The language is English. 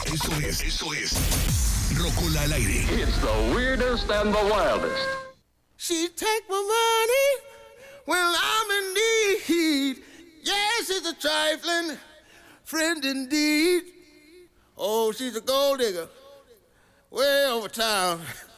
Esto es Rocola al aire. It's the weirdest and the wildest. She take my money when I'm in need. Yes, it's a trifling friend indeed. Oh, she's a gold digger way over town.